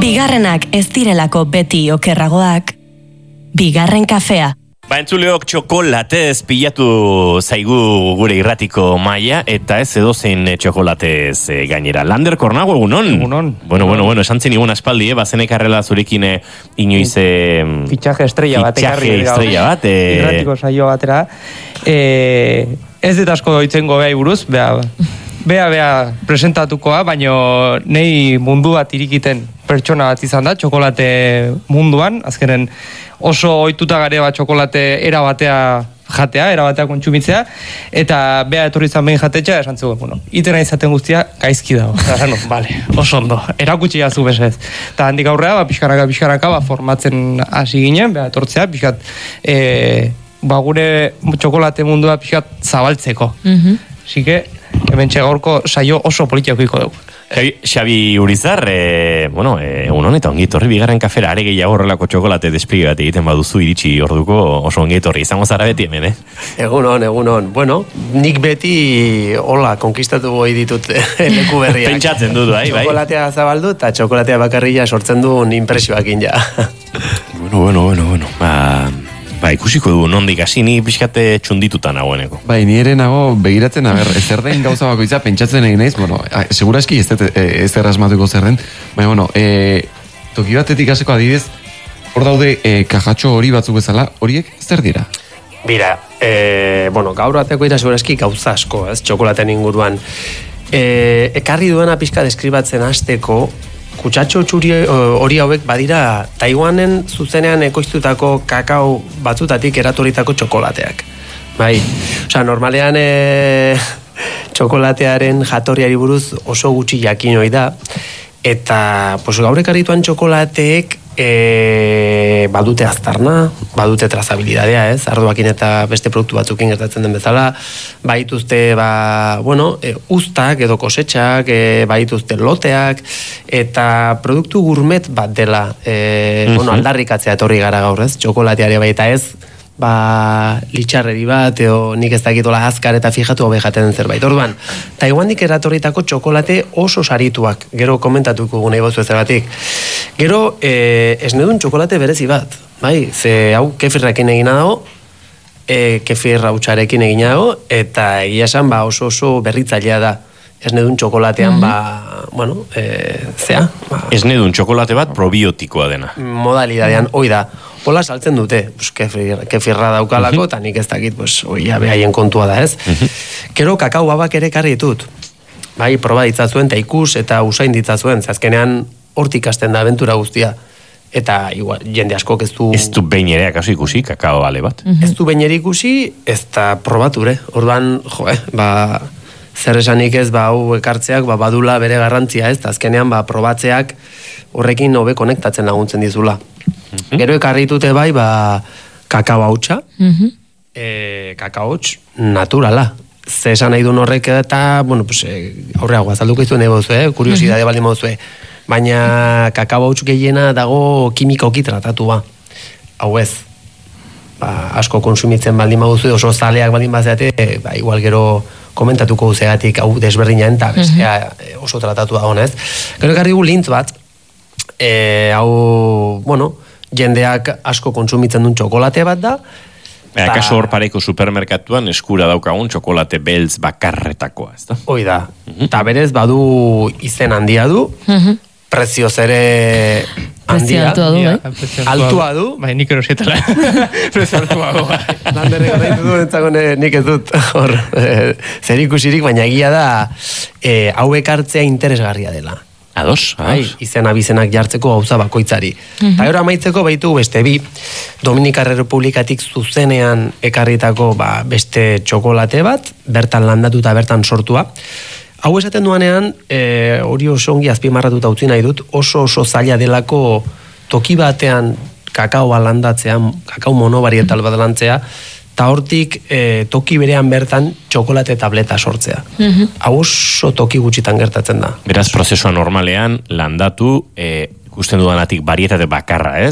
Bigarrenak ez direlako beti okerragoak. Bigarren kafea. Entzuleok txokolatez pilatu zaigu gure irratiko maila, eta ez edozein txokolatez gainera. Lander Kornago, egunon? Egunon. Bueno, esan zen igun aspaldi, bazenek arrela zurekin inoiz... Fitxaje estrella bat. Irratiko saio batera. Ez dut asko doitzengo behai buruz, Bea presentatukoa, baino nei mundu bat irikiten pertsona bat izan da, txokolate munduan, azkenen oso ohituta gare bat txokolate era batea kontsumitzea, eta bea etorri izan behin jatetxa, esan zuen, itena izaten guztia gaizki dago. Vale, oso ondo, erakutsi jazu bezez. Eta handik aurrea, pixkanaka, formatzen hasi ginen, bea etortzea, pixkat, gure txokolate mundua pixkat zabaltzeko. Asike, hemen gaurko saio oso politiakoiko dugu. Xabi Urizar, egun honetan ongi etorri bigarren kafera, are gehiago horrelako txokolate despliege bat egiten baduzu iritsi orduko oso ongi etorri. Izango zara beti hemen, Egunon. Bueno, nik beti hola konkistatu goi ditut leku berriak. Pentsatzen dut, bai? Txokolatea zabaldu eta txokolatea bakarria sortzen duen impresioakin ja. Bueno. Ikusiko du nondik hasi, ni pixkate txundituta nagoeneko. Ni ere nago begiratzen, zer den gauza bakoitza pentsatzen egin naiz, seguraski ez errasmatuko zer den, toki batetik haseko adibidez, hor daude kajatxo hori batzuk bezala, horiek zer dira? Bira, gaur bateko ira seguraski gauza asko, txokolaten inguruan. Ekarri duena pixka deskribatzen hasteko, kutsatxo hori hauek badira Taiwanen zuzenean ekoiztutako kakao batzutatik eratorritako txokolateak. Normalean txokolatearen jatorriari buruz oso gutxi jakin ohi da, eta gaur ekarrituan txokolateek badute aztarna, badute trazabilidadea, ardoakin eta beste produktu batzukin gertatzen den bezala, baituzte uztak edo kosetxak, baituzte loteak, eta produktu gourmet bat dela, aldarrikatzea etorri gara gaur, txokolateari baita ez, litxarreri bat, edo nik ez dakitola azkar eta fijatu hobe jaten zerbait. Orduan, Taiwandik eratorritako txokolate oso sarituak, gero komentatuko gunei bozu ezergatik. Gero, esnedun txokolate berezi bat, ze hau kefirrekin egina dago, kefir hautsarekin egina dago, eta egia esan oso berritzailea da. Esnedun txokolatean, esnedun txokolate bat probiotikoa dena. Modalidadean, hoi da. Hola saltzen dute, kefirra daukalako, eta nik ez dakit, behaien kontua da, ez? Gero, kakao babak ere karri ditut. Proba ditzazuen, eta ikus, eta usain ditzazuen, azkenean hortik hasten da abentura guztia. Eta, jende askok ez du... Ez du behin ere akaso ikusi, kakao bale bat? Ez du behin ere ikusi, ez da probature. Orduan, zer esanik ez, hau ekartzeak, badula bere garrantzia, ez? Azkenean, probatzeak horrekin hobe konektatzen laguntzen dizula. Gero ekarritute kakao hautsa, kakao hauts naturala. Ze esan nahi duen horrek eta, aurreago azalduko izuen kuriosidade baldin moduzue. Baina kakao hauts gehiena dago kimikoki tratatua. Hau ez, asko konsumitzen baldin moduzue, oso zaleak baldin bazeate, igual gero komentatuko guzegatik hau desberdina eta bestea oso tratatua honez. Gero ekarrigu lintz bat, jendeak asko kontsumitzen duen txokolate bat da. Akaso hor pareiko supermerkatuan eskura daukagun txokolate beltz bakarretakoa, ez da? Hoi da. Eta berez badu izen handia du, prezioz ere handia. Altua du. Nik erosietela. Prezio altua du. Landerrek horreitu du, entzakone nik ez dut zer ikusirik, baina egia da hauek hartzea interesgarria dela. Ados. Izena bizenak jartzeko gauza bakoitzari. Eta gero amaitzeko baitu beste bi Dominikar Republikatik zuzenean ekarritako beste txokolate bat, bertan landatu eta bertan sortua. Hau esaten duanean, hori oso ongi azpimarratuta utzi nahi dut, oso zaila delako toki batean kakaoa landatzean, kakao monobarietal bat lantzea, eta hortik toki berean bertan txokolate tableta sortzea. Hau oso toki gutxitan gertatzen da. Beraz, prozesua normalean landatu, ikusten dudanatik barietate bakarra, ez?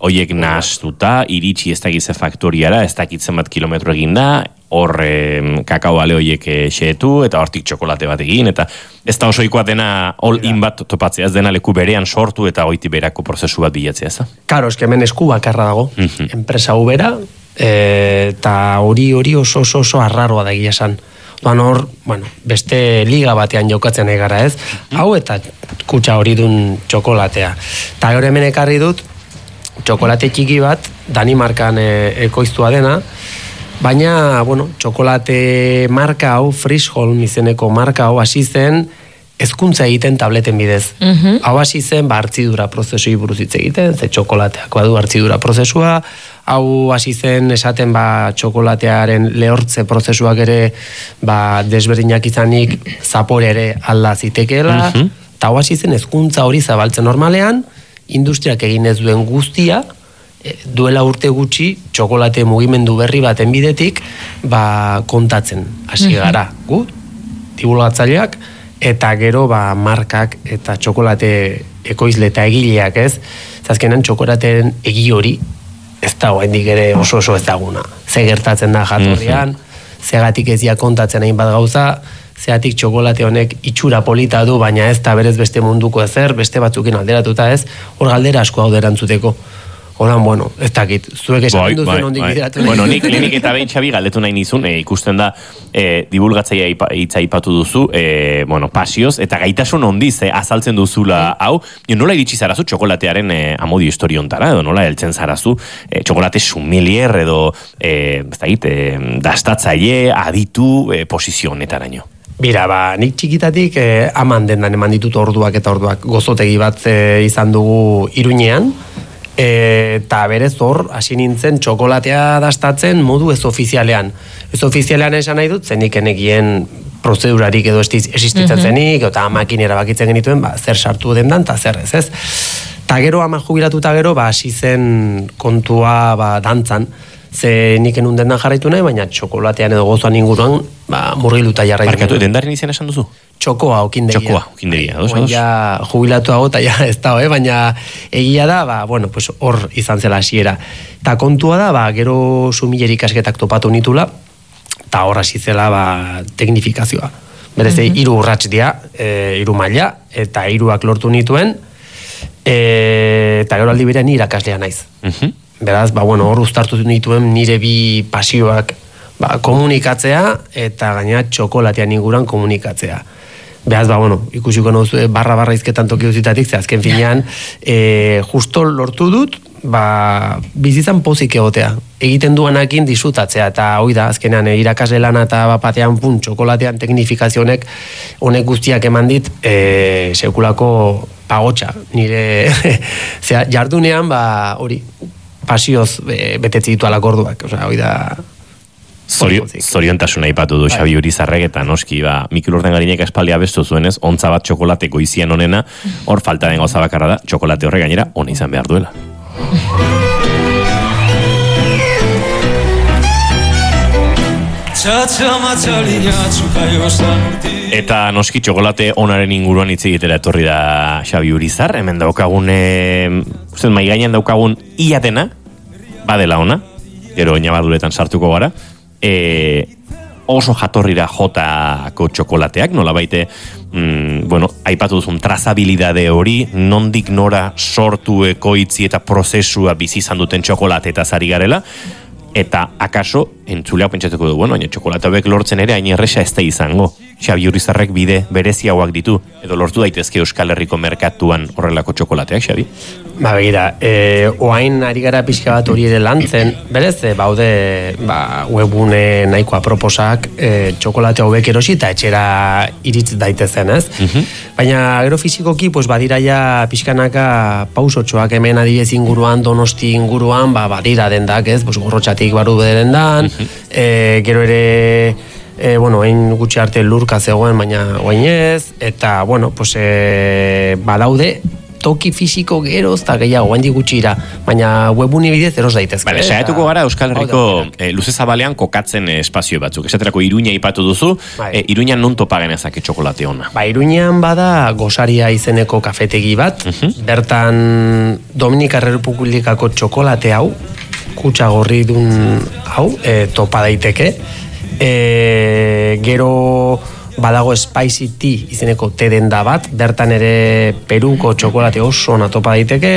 hoiek nahastuta, iritsi ez dakit ze faktoriara, ez dakit zenbat kilometro egin da, hor kakao bale hoiek xeetu, eta hortik txokolate bat egin, eta ez da osoikoa dena all-in bat topatzea, ez dena leku berean sortu eta goiti berako prozesu bat bilatzea, ez da? Karo, eske hemen esku bakarra dago, enpresa ubera, eta hori oso arraroa da egia esan. Hor, beste liga batean jokatzen egara ez, hau eta kutsa hori dun txokolatea. Eta hori hemen ekarri dut, txokolate txiki bat, Danimarkan ekoiztua dena, baina, txokolate marka hau, Frischholm izeneko marka hau, hasi zen, hezkuntza egiten tableten bidez. Hau hasi zen, hartzidura prozesui buruz hitz egiten, ze txokolateak badu hartzidura prozesua, hau hasi zen esaten txokolatearen lehortze prozesuak ere desberdinak izanik zapore ere alda zitekeela, eta hau hasi zen hezkuntza hori zabaltzen normalean, industriak egin ez duen guztia, duela urte gutxi txokolate mugimendu berri baten bidetik kontatzen hasi gara. Gu, divulgatzaileak, eta gero markak eta txokolate ekoizle eta egileak ez, zazkenan txokolateen egi hori ez da oraindik ere oso ezaguna. Ze gertatzen da jatorrian, zegatik ez dia kontatzen hainbat gauza, zegatik txokolate honek itxura polita du, baina ez da berez beste munduko ezer, beste batzukin alderatuta ez, hor galdera asko hau erantzuteko. Horan, ez dakit, zuek esan duzen ondik bideratu. Nik klinik eta behin Xabi galdetu nahi nizun, ikusten da divulgatzaia hitza aipatu duzu, pasioz, eta gaitasun ondiz azaltzen duzula hau, nola iritsi zarazu txokolatearen amodio historiontara, edo nola heltzen zarazu txokolate sumilier edo dastatzaile, aditu, posizio honetaraino. Bira, nik txikitatik aman dendan eman ditut orduak eta orduak gozotegi bat izan dugu Iruñean, eta berez hor hasi nintzen txokolatea dastatzen modu ez ofizialean. Ez ofizialean esan nahi dut, zenik enekien prozedurarik edo existitzen zenik, eta makinera bakitzen genituen, zer sartu dendan, eta zer ez. Ta gero ama jubilatuta gero, hasi zen kontua dantzan, ze nik enun dendan jarraitu nahi, baina txokolatean edo gozoan inguruan murgiluta jarraitu. Markatu, dendaren izan esan duzu? Txokoa, okindegia. Txokoa, okindegia. Ja jubilatu hago, eta ja ez da, baina egia da, hor izan zela hasiera. Ta kontua da, gero sumileri ikasketak topatu nitula, eta hor hasi zela teknifikazioa. Berez, 3 urrats dira, 3 maila, eta 3ak lortu nituen, eta gero aldi berean irakaslea naiz. Beraz, hor uztartu nituen nire bi pasioak komunikatzea, eta gaina txokolatean inguruan komunikatzea. Beraz, ikusiko nauz barra izketan toki duzitatik, ze azken finean, justo lortu dut, bizitzan pozik egotea. Egiten duanakin disfrutatzea, eta hoi da, azkenean, irakasle lana eta bapatean txokolatean teknifikazionek honek guztiak eman dit, sekulako pagotxa. Nire, jardunean, hori, pasioz betetzi ditu alak orduak, hoi da... Zoriontasuna aipatu du Xabi Urizarrek, eta noski Mikel Urdengarinek espaldia bestu zuenez, ontza bat txokolate goizian onena, hor falta den gauza bakarra da, txokolate horre gainera ona izan behar duela. Eta noski txokolate onaren inguruan hitz egitera etorri da Xabi Urizar, hemen daukagun mai gainean daukagun iatena badela ona, gero inabarduretan sartuko gara, oso jatorrira jotako txokolateak, nola baite, aipatu duzun trazabilidade hori, nondik nora sortu ekoitzi eta prozesua bizi izan duten txokolate eta zari garela, eta akaso, entzuleak pentsatuko du, baina txokolate hauek lortzen ere hain erresa ez da izango. Xabi Urizarrek bide bereziagoak ditu, edo lortu daitezke Euskal Herriko merkatuan horrelako txokolateak, Xabi? Begira, oain ari gara pixka bat hori ere lantzen, berez, baude webune nahikoa proposak txokolate hauek erosi eta etxera iritz daitezen, ez? Baina gero fizikoki, badira ja pixkanaka pausotxoak hemen adibidez inguruan, Donosti inguruan, badira dendak, ez? Gorrotxatik baru dendan, gero ere... hain gutxi arte lurka zegoen, baina oain ez, eta, badaude toki fisiko geroz eta gehiago, handik gutxira, baina webuni bidez eros daitezke. Bale, saiatuko gara Euskal Herriko luze zabalean kokatzen espazio batzuk. Esaterako Iruña ipatu duzu, Iruñan non topa genezake txokolate ona? Iruñan bada Gosaria izeneko kafetegi bat, bertan Dominikar Errepublikako txokolate hau, kutsa gorri dun hau, topa daiteke. Gero badago Spicy Tea izeneko denda bat, bertan ere Peruko txokolate oso ona topa daiteke.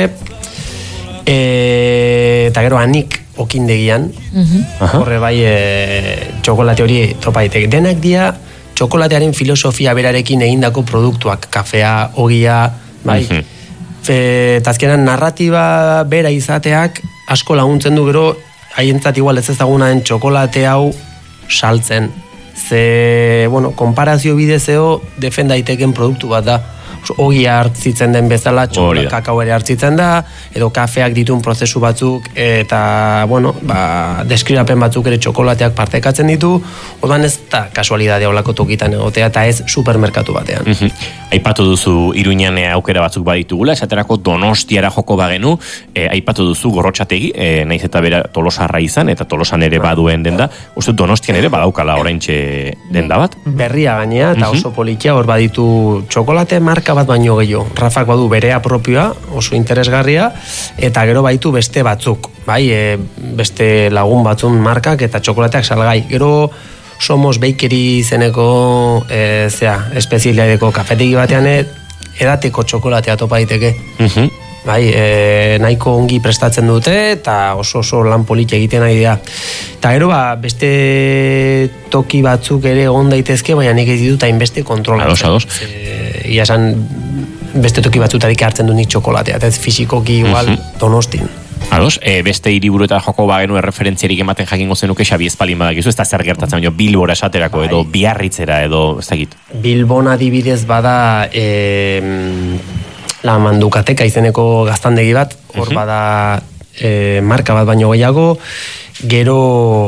Eta gero Anik okindegian, horre bai txokolate hori topa daiteke. Denak dira txokolatearen filosofia berarekin egindako produktuak, kafea, ogia, bai. Eta azkenan narratiba bera izateak asko laguntzen du gero, haientzat igual ez ezagunaren txokolate hau saltzen. Ze, bueno, konparazio bidezeo defenda daiteken produktu bat da. Ogia hartzitzen den bezala, kakao ere hartzitzen da, edo kafeak dituen prozesu batzuk, eta, bueno, deskribapen batzuk ere txokolateak partekatzen ditu, orduan ez da kasualidadea olako tokitan egotea, eta ez supermerkatu batean. Aipatu duzu Iruñan aukera batzuk baditugula, esaterako Donostiara joko bagenu, aipatu duzu Gorrotxategi, naiz eta bera Tolosarra izan, eta Tolosan ere baduen denda, uste Donostian ere badaukala oraintxe denda bat? Berria gainea, eta oso politia hor baditu txokolate marka bat baino gehiago. Rafak badu berea propioa, oso interesgarria, eta gero baitu beste batzuk, bai, beste lagun batzun markak eta txokolateak salgai. Gero Somos Bakery izeneko espezialiadeko kafetegi batean edateko txokolatea topa daiteke. Bai, nahiko ongi prestatzen dute eta oso lan politia egiten nahi dira. Eta gero beste toki batzuk ere egon daitezke, baina nik ez ditut hainbeste kontrolatzen. Ados. Ia esan beste toki batzutarik hartzen du nik txokolatea, eta ez fisikoki igual Donostin. Ados, beste hiriburuetan joko bagenu erreferentziarik ematen jakingo zenuke Xabi Espalin badakizu, ez da zer gertatzen, baina Bilbora esaterako, edo Biarritzera, edo ez dakit. Bilbon adibidez bada La Mandukateka izeneko gaztandegi bat, hor bada marka bat baino gehiago, gero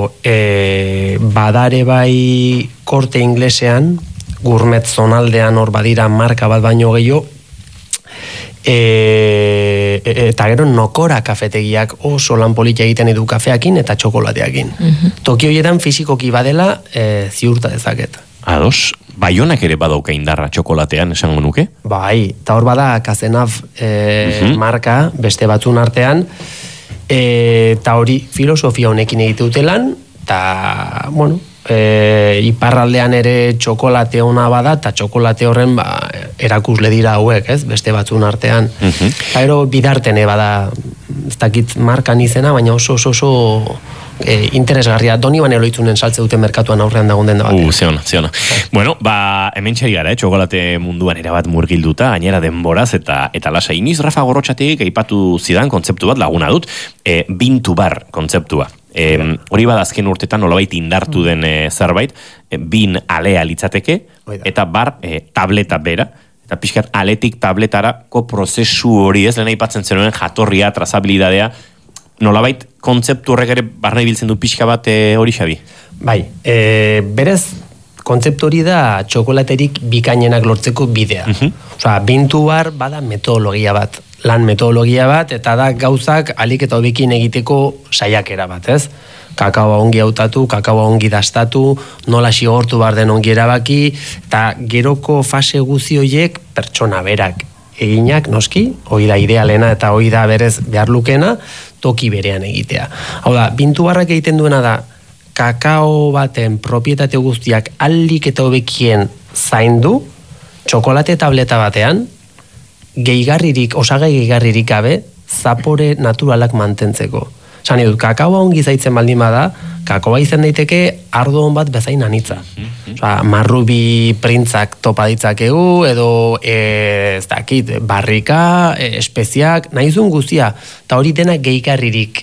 badare bai Korte Inglesean, Gourmet zonaldean hor badira marka bat baino gehiago, eta gero Nokora kafetegiak oso lan politia egiten edu kafeakin eta txokolateakin. Toki horietan fisikoki badela ziurta dezaket. Ados, Baionak ere badauka indarra txokolatean, esango nuke? Bai, eta hor bada Kazenaf marka, beste batzun artean, eta hori filosofia honekin egite dutelan, eta, bueno, iparraldean ere txokolate ona bada, eta txokolate horren erakusle dira hauek, ez? Beste batzun artean. Eta gero bidartene bada, ez dakit markan izena, baina oso interesgarria. Doni bane loitzunen saltze dute merkatuan aurrean dagoen den da batean. Zeona. Bueno, hemen txari gara, txokolate munduan erabat murgilduta, gainera denboraz, eta lasa iniz, Rafa Gorrotxategik aipatu zidan kontzeptu bat laguna dut, bintu bar kontzeptua. Hori badazken urtetan nolabait indartu den zerbait, bin alea litzateke, eta bar tableta bera, eta pixkat aletik tabletarako prozesu hori ez, lehen aipatzen zenuen jatorria, trazabilidadea, nolabait kontzeptu horrek ere barna ibiltzen du pixka bat hori, Xabi? Bai, berez kontzeptu hori da txokolaterik bikainenak lortzeko bidea. Osea, bintu bar bada metodologia bat, lan metodologia bat, eta da gauzak alik eta hobekin egiteko saiakera bat, ez? Kakaoa ongi hautatu, kakaoa ongi dastatu, nola xigortu bar den ongi erabaki, eta geroko fase guzi horiek pertsona berak eginak, noski, hori da idealena eta hori da berez behar lukena, toki berean egitea. Hau da, bintu barrak egiten duena da, kakao baten propietate guztiak alik eta hobekien zaindu, txokolate tableta batean, osagai gehigarririk gabe, zapore naturalak mantentzeko. Zan edut, kakaoa ongi zaitzen baldin bada, kakaoa izan daiteke ardo hon bat bezain anitza. Marrubi printzak topa ditzakegu, edo ez dakit, barrika, espeziak, nahizun guztia, eta hori dena gehigarririk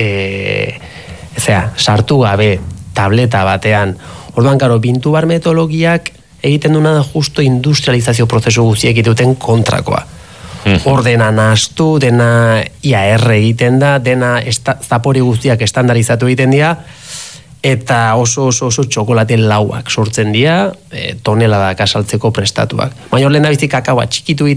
sartu gabe tableta batean. Orduan, karo, bintu bar metodologiak egiten duna da justo industrializazio prozesu guztiek egiten kontrakoa. Hor dena nahastu, dena IAR egiten da, dena zapore guztiak estandarizatu egiten dira, eta oso txokolate lauak sortzen dira, toneladak asaltzeko prestatuak. Baina hor lehen da bizi kakaoa txikitu